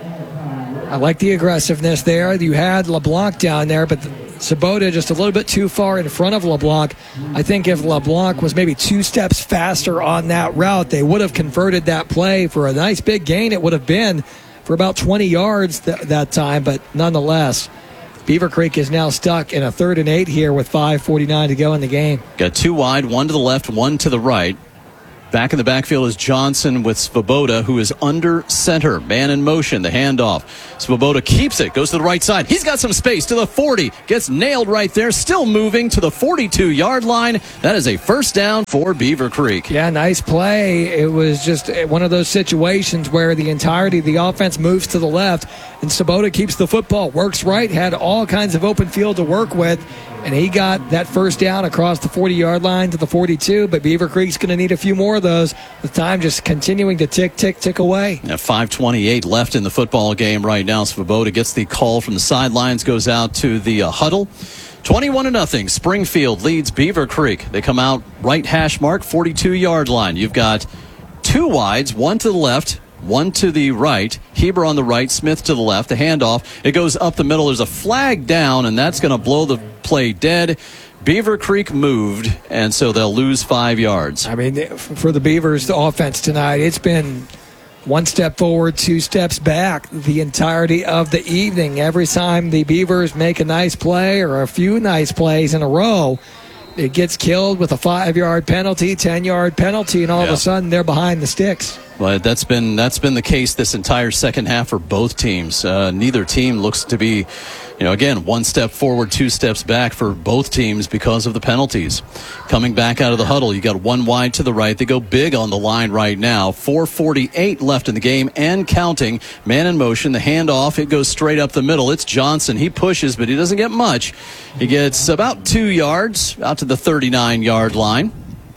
I like the aggressiveness there. You had LeBlanc down there, but Sabota just a little bit too far in front of LeBlanc. I think if LeBlanc was maybe two steps faster on that route, they would have converted that play for a nice big gain. It would have been for about twenty yards th- that time, but nonetheless, Beaver Creek is now stuck in a third and eight here with five forty-nine to go in the game.
Got two wide, one to the left, one to the right. Back in the backfield is Johnson with Svoboda, who is under center. Man in motion, the handoff. Svoboda keeps it, goes to the right side. He's got some space to the forty. Gets nailed right there, still moving to the forty-two-yard line. That is a first down for Beaver Creek.
Yeah, nice play. It was just one of those situations where the entirety of the offense moves to the left, and Svoboda keeps the football, works right, had all kinds of open field to work with, and he got that first down across the forty-yard line to the forty-two, but Beaver Creek's going to need a few more of those, with time just continuing to tick, tick, tick away.
Now five twenty-eight left in the football game right now. Svoboda gets the call from the sidelines, goes out to the uh, huddle. twenty-one to nothing. Springfield leads Beaver Creek. They come out right hash mark, forty-two-yard line. You've got two wides, one to the left, one to the right. Heber on the right, Smith to the left. The handoff, it goes up the middle. There's a flag down, and that's going to blow the play dead. Beaver Creek moved, and so they'll lose five yards.
I mean, for the Beavers, the offense tonight, it's been one step forward, two steps back the entirety of the evening. Every time the Beavers make a nice play or a few nice plays in a row, it gets killed with a five-yard penalty, ten-yard penalty, and all
yeah.
of a sudden they're behind the sticks.
But that's been that's been the case this entire second half for both teams. Uh, neither team looks to be, you know, again, one step forward, two steps back for both teams because of the penalties. Coming back out of the huddle, you got one wide to the right. They go big on the line right now. four forty-eight left in the game and counting. Man in motion, the handoff, it goes straight up the middle. It's Johnson. He pushes, but he doesn't get much. He gets about two yards out to the thirty-nine-yard line.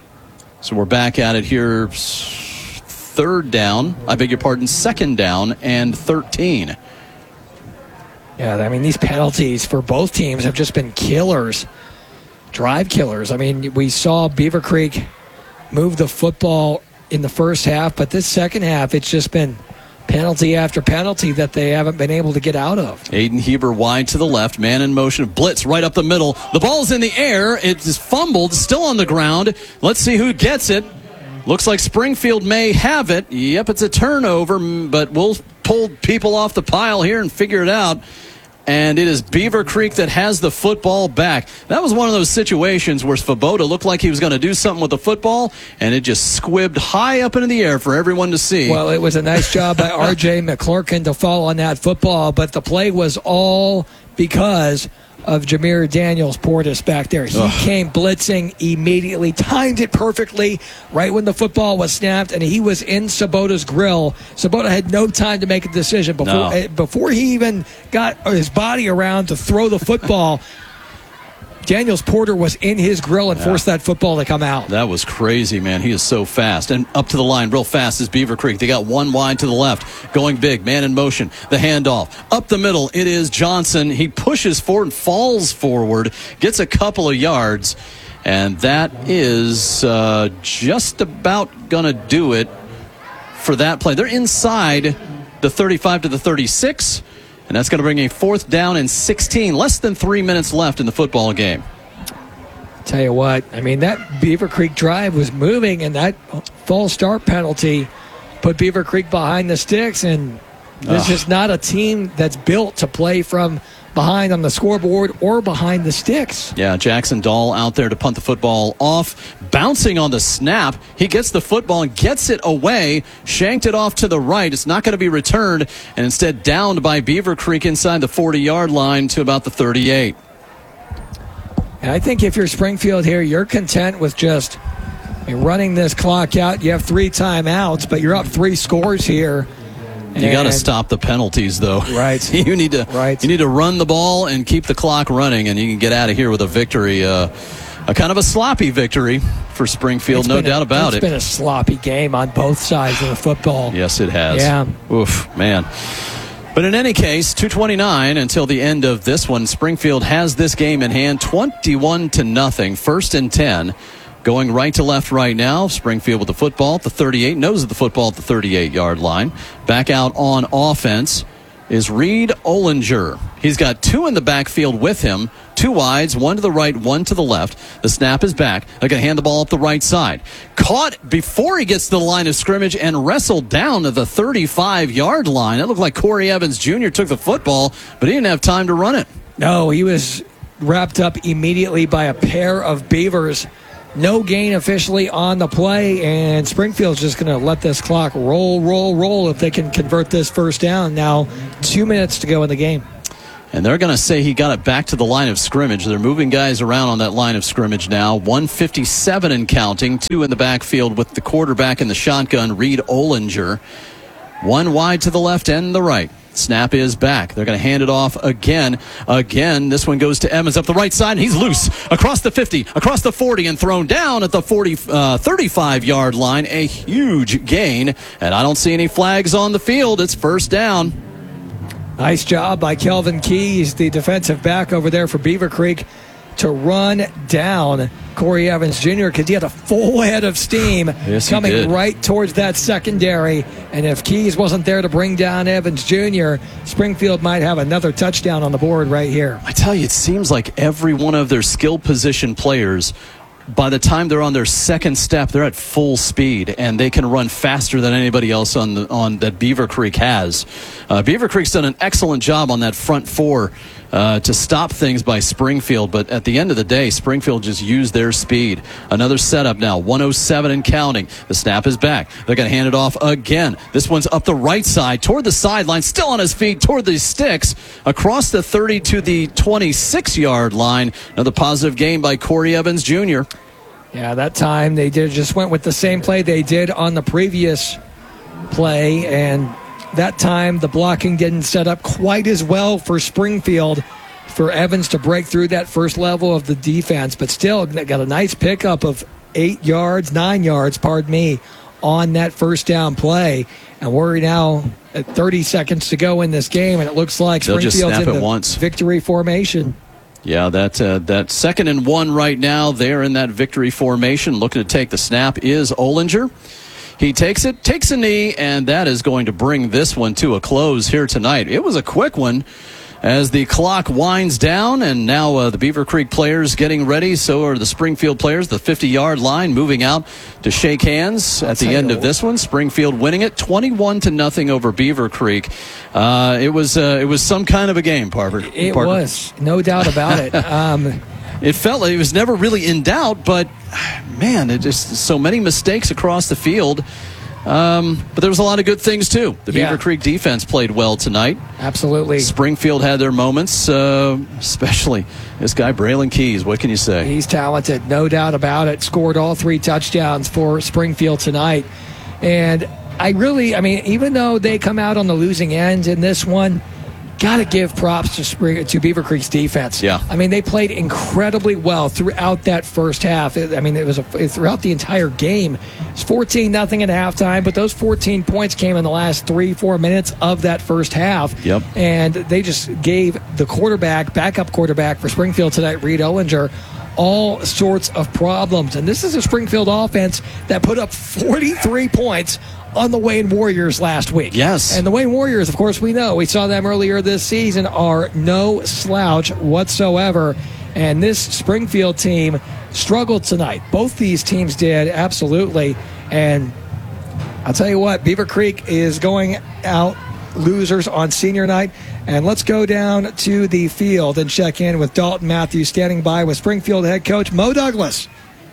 So we're back at it here. Third down, I beg your pardon, second down and thirteen.
Yeah, I mean, these penalties for both teams have just been killers, drive killers. I mean, we saw Beaver Creek move the football in the first half, but this second half, it's just been penalty after penalty that they haven't been able to get out of.
Aiden Heber wide to the left, man in motion, blitz right up the middle. The ball's in the air, it is fumbled, still on the ground. Let's see who gets it. Looks like Springfield may have it. Yep, it's a turnover, but we'll pull people off the pile here and figure it out. And it is Beaver Creek that has the football back. That was one of those situations where Svoboda looked like he was going to do something with the football, and it just squibbed high up into the air for everyone to see.
Well, it was a nice job by R J McClurkin to fall on that football, but the play was all because of Jameer Daniels Portis back there. He Ugh. came blitzing immediately, timed it perfectly right when the football was snapped, and he was in Sabota's grill. Sabota had no time to make a decision before
no.
before he even got his body around to throw the football. Daniels Porter was in his grill and yeah. forced that football to come out.
That was crazy, man. He is so fast. And up to the line real fast is Beaver Creek. They got one wide to the left, going big, man in motion. The handoff. Up the middle, it is Johnson. He pushes forward and falls forward, gets a couple of yards, and that is uh, just about going to do it for that play. They're inside the thirty-five to the thirty-six. And that's going to bring a fourth down and sixteen. Less than three minutes left in the football game.
Tell you what, I mean, that Beaver Creek drive was moving, and that false start penalty put Beaver Creek behind the sticks. And this Ugh. is not a team that's built to play from behind on the scoreboard or behind the sticks.
Yeah, Jackson Dahl out there to punt the football off. Bouncing on the snap. He gets the football and gets it away. Shanked it off to the right. It's not going to be returned, and instead downed by Beaver Creek inside the forty-yard line to about the thirty-eight.
And I think if you're Springfield here, you're content with just running this clock out. You have three timeouts, but you're up three scores here.
You got to stop the penalties, though.
Right.
you need to
right.
you need to run the ball and keep the clock running, and you can get out of here with a victory. Uh, a kind of a sloppy victory for Springfield,
It's
no
been a-
doubt about
It's
it.
been a sloppy game on both sides of the football.
Yes, it has.
Yeah.
Oof, man. But in any case, two twenty-nine until the end of this one. Springfield has this game in hand, twenty-one to nothing. First and ten. Going right to left right now. Springfield with the football at the thirty-eight. Nose of the football at the thirty-eight-yard line. Back out on offense is Reed Ollinger. He's got two in the backfield with him. Two wides, one to the right, one to the left. The snap is back. They're going to hand the ball up the right side. Caught before he gets to the line of scrimmage and wrestled down to the thirty-five-yard line. It looked like Corey Evans Junior took the football, but he didn't have time to run it.
No, he was wrapped up immediately by a pair of Beavers. No gain officially on the play, and Springfield's just going to let this clock roll, roll, roll if they can convert this first down. Now, two minutes to go in the game.
And they're going to say he got it back to the line of scrimmage. They're moving guys around on that line of scrimmage now. one fifty-seven and counting. Two in the backfield with the quarterback in the shotgun, Reed Ollinger. One wide to the left and the right. Snap is back. They're going to hand it off again. Again, this one goes to Evans up the right side, and he's loose across the fifty, across the forty, and thrown down at the forty, uh, thirty-five-yard line. A huge gain, and I don't see any flags on the field. It's first down.
Nice job by Kelvin Keys, the defensive back over there for Beaver Creek, to run down Corey Evans Junior because he had a full head of steam
Yes, he
coming
did.
right towards that secondary. And if Keys wasn't there to bring down Evans Junior, Springfield might have another touchdown on the board right here.
I tell you, it seems like every one of their skill position players, by the time they're on their second step, they're at full speed, and they can run faster than anybody else on the, on that Beaver Creek has. Uh, Beaver Creek's done an excellent job on that front four uh, to stop things by Springfield, but at the end of the day, Springfield just used their speed. Another setup now, one oh seven and counting. The snap is back. They're going to hand it off again. This one's up the right side, toward the sideline, still on his feet, toward the sticks, across the thirty to the twenty-six-yard line. Another positive game by Corey Evans Junior
Yeah, that time they did just went with the same play they did on the previous play, and that time the blocking didn't set up quite as well for Springfield for Evans to break through that first level of the defense, but still they got a nice pickup of eight yards, nine yards, pardon me, on that first down play. And we're now at thirty seconds to go in this game, and it looks like
They'll just
Springfield's
snap
in
it
the
once.
victory formation.
Yeah, that uh, that second and one right now, they're in that victory formation. Looking to take the snap is Ollinger. He takes it, takes a knee, and that is going to bring this one to a close here tonight. It was a quick one as the clock winds down, and now uh, the Beaver Creek players getting ready. So are the Springfield players, the fifty-yard line, moving out to shake hands at the end of this one. Springfield winning it twenty-one to nothing over Beaver Creek. Uh, it was uh, it was some kind of a game, Parker.
It
Parker.
was, no doubt about it. Um,
It felt like it was never really in doubt, but man, it just so many mistakes across the field. Um, but there was a lot of good things too. The
Yeah.
Beaver Creek defense played well tonight.
absolutely.
Springfield had their moments, uh, especially this guy Braylon Keys. What can you say?
He's talented, no doubt about it. Scored all three touchdowns for Springfield tonight. And I really, I mean, even though they come out on the losing end in this one, got to give props to Spring, to Beaver Creek's defense.
Yeah.
I mean, they played incredibly well throughout that first half. I mean, it was a, throughout the entire game. It's fourteen nothing at halftime, but those fourteen points came in the last three, four minutes of that first half.
Yep.
And they just gave the quarterback, backup quarterback for Springfield tonight, Reed Ollinger, all sorts of problems. And this is a Springfield offense that put up forty-three points on the Wayne Warriors last week.
Yes.
And the Wayne Warriors, of course, we know, we saw them earlier this season, are no slouch whatsoever. And this Springfield team struggled tonight. Both these teams did, absolutely. And I'll tell you what, Beaver Creek is going out losers on senior night. And let's go down to the field and check in with Dalton Matthews, standing by with Springfield head coach Mo Douglas.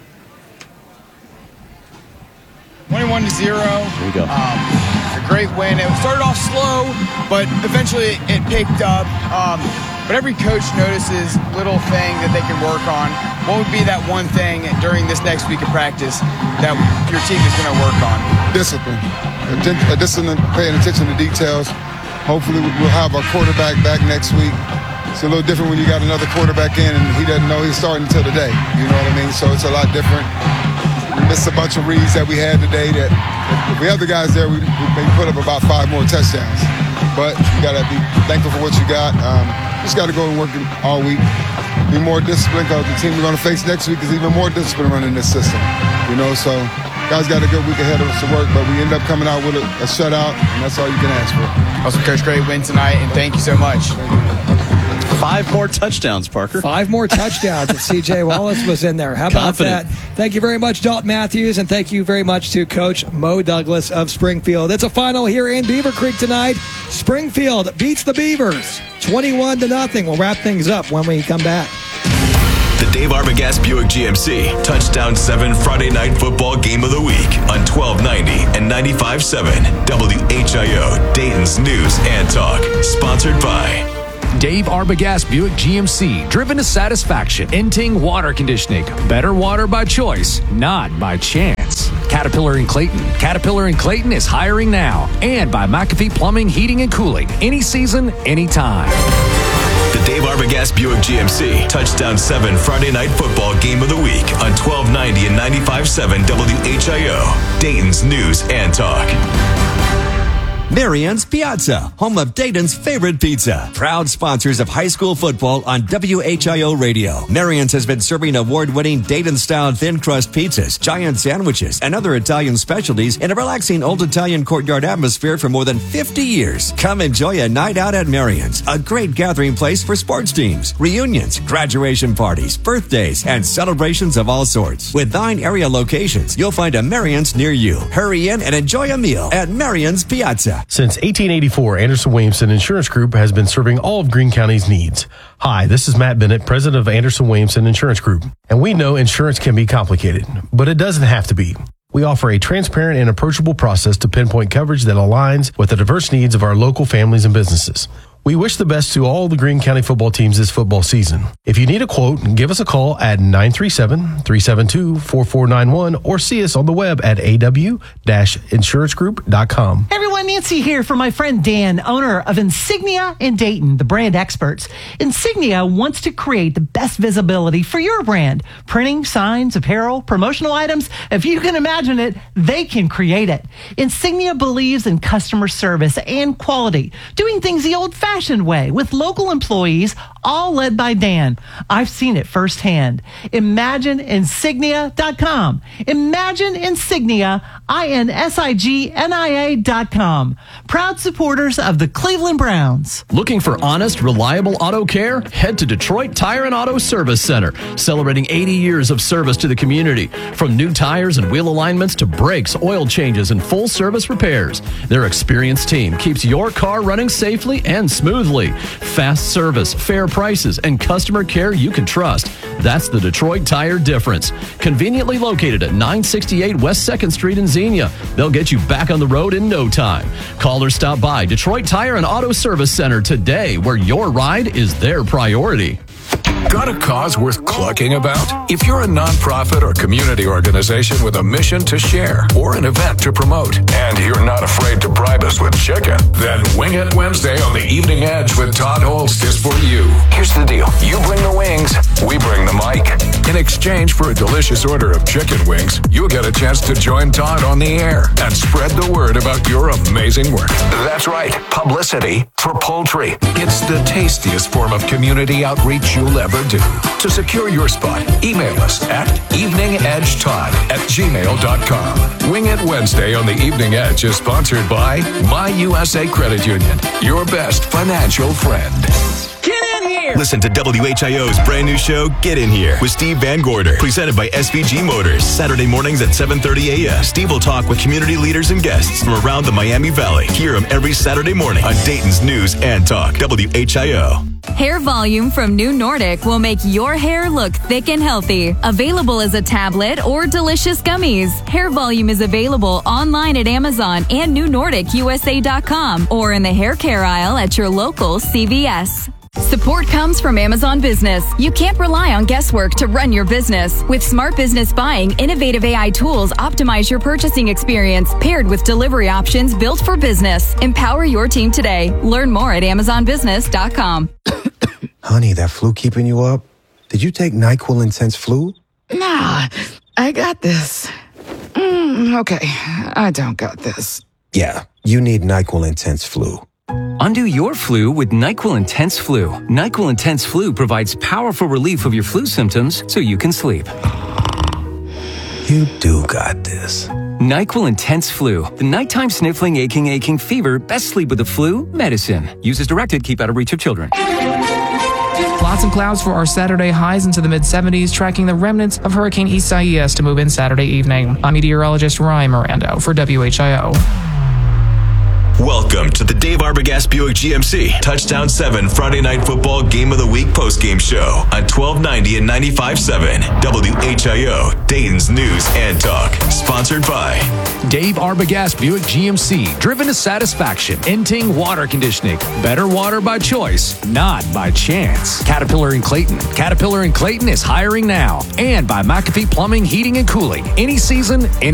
twenty-one to zero.
There you go.
Um, a great win. It started off slow, but eventually it picked up. Um, but every coach notices little things that they can work on. What would be that one thing during this next week of practice that your team is going to work on?
Discipline. Atten- uh, Discipline, paying attention to details. Hopefully we'll have our quarterback back next week. it's a little different when you got another quarterback in and he doesn't know he's starting until today. You know what I mean? So it's a lot different. We missed a bunch of reads that we had today that if we have the guys there, we, we may put up about five more touchdowns. But you got to be thankful for what you got. Um, just got to go and work all week. Be more disciplined because the team we're going to face next week is even more disciplined running this system. You know, so guys got a good week ahead of us to work, but we end up coming out with a, a shutout, and that's all you can ask for.
Also, Coach, great win tonight, and thank you so much.
Five more touchdowns, Parker.
Five more touchdowns. And C J Wallace was in there. How about
Confident.
that? Thank you very much, Dalton Matthews, and thank you very much to Coach Mo Douglas of Springfield. It's a final here in Beaver Creek tonight. Springfield beats the Beavers twenty-one to nothing. We'll wrap things up when we come back.
The Dave Arbogast Buick G M C Touchdown seven Friday Night Football Game of the Week on twelve ninety and ninety-five point seven W H I O, Dayton's News and Talk. Sponsored by
Dave Arbogast Buick G M C, driven to satisfaction. Inting Water Conditioning. Better water by choice, not by chance. Caterpillar in Clayton. Caterpillar in Clayton is hiring now. And by McAfee Plumbing, Heating, and Cooling. Any season, anytime.
the Dave Arbogast Buick G M C Touchdown seven Friday Night Football Game of the Week on twelve ninety and ninety-five point seven W H I O, Dayton's News and Talk.
Marian's Piazza, home of Dayton's favorite pizza. Proud sponsors of high school football on W H I O Radio. Marian's has been serving award-winning Dayton-style thin crust pizzas, giant sandwiches, and other Italian specialties in a relaxing old Italian courtyard atmosphere for more than fifty years. Come enjoy a night out at Marian's, a great gathering place for sports teams, reunions, graduation parties, birthdays, and celebrations of all sorts. With nine area locations, you'll find a Marian's near you. Hurry in and enjoy a meal at Marian's Piazza.
Since eighteen eighty-four, Anderson Williamson Insurance Group has been serving all of Greene County's needs. Hi, this is Matt Bennett, president of Anderson Williamson Insurance Group. And we know insurance can be complicated, but it doesn't have to be. We offer a transparent and approachable process to pinpoint coverage that aligns with the diverse needs of our local families and businesses. We wish the best to all the Greene County football teams this football season. If you need a quote, give us a call at nine three seven, three seven two, four four nine one or see us on the web at a w dash insurance group dot com.
Hey everyone, Nancy here for my friend Dan, owner of Insignia in Dayton, the brand experts. Insignia wants to create the best visibility for your brand. Printing, signs, apparel, promotional items, if you can imagine it, they can create it. Insignia believes in customer service and quality, doing things the old-fashioned way with local employees, all led by Dan. I've seen it firsthand. Imagine Insignia dot com. Imagine Insignia, I N S I G N I A dot com. Proud supporters of the Cleveland Browns.
Looking for honest, reliable auto care? Head to Detroit Tire and Auto Service Center, celebrating eighty years of service to the community. From new tires and wheel alignments to brakes, oil changes, and full service repairs, their experienced team keeps your car running safely and smoothly. Fast service, fair prices, and customer care you can trust. That's the Detroit Tire difference. Conveniently located at nine sixty-eight West second Street in Xenia. They'll get you back on the road in no time. Call or stop by Detroit Tire and Auto Service Center today, where your ride is their priority.
Got a cause worth clucking about? If you're a nonprofit or community organization with a mission to share or an event to promote, and you're not afraid to bribe us with chicken, then Wing It Wednesday on the Evening Edge with Todd Holst is for you. Here's the deal. You bring the wings, we bring the mic. In exchange for a delicious order of chicken wings, you'll get a chance to join Todd on the air and spread the word about your amazing work. That's right, publicity for poultry. It's the tastiest form of community outreach you'll ever do. To secure your spot, email us at eveningedgetodd at gmail dot com. Wing It Wednesday on the Evening Edge is sponsored by My U S A Credit Union, your best financial friend.
Get in here! Listen to W H I O's brand new show, Get In Here, with Steve Van Gorder, presented by S V G Motors. Saturday mornings at seven thirty a.m. Steve will talk with community leaders and guests from around the Miami Valley. Hear him every Saturday morning on Dayton's News and Talk, W H I O.
Hair Volume from New Nordic will make your hair look thick and healthy. Available as a tablet or delicious gummies. Hair Volume is available online at Amazon and new nordic U S A dot com or in the hair care aisle at your local C V S. Support comes from Amazon Business. You can't rely on guesswork to run your business. With Smart Business Buying, innovative A I tools optimize your purchasing experience, paired with delivery options built for business. Empower your team today. Learn more at Amazon Business dot com.
Honey, that flu keeping you up? Did you take NyQuil Intense Flu?
Nah, I got this. Mm, okay, I don't got this.
Yeah, you need NyQuil Intense Flu.
Undo your flu with NyQuil Intense Flu. NyQuil Intense Flu provides powerful relief of your flu symptoms so you can sleep.
You do got this.
NyQuil Intense Flu. The nighttime sniffling, aching, aching fever. Best sleep with the flu medicine. Use as directed. Keep out of reach of children.
Lots of clouds for our Saturday, highs into the mid seventies, tracking the remnants of Hurricane Isaias to move in Saturday evening. I'm meteorologist Ryan Miranda for W H I O.
Welcome to the Dave Arbogast Buick G M C Touchdown seven Friday Night Football Game of the Week postgame show on twelve ninety and ninety-five point seven W H I O, Dayton's News and Talk. Sponsored by
Dave Arbogast Buick G M C, driven to satisfaction. Inting Water Conditioning. Better water by choice, not by chance. Caterpillar and Clayton. Caterpillar and Clayton is hiring now. And by McAfee Plumbing, Heating, and Cooling. Any season, any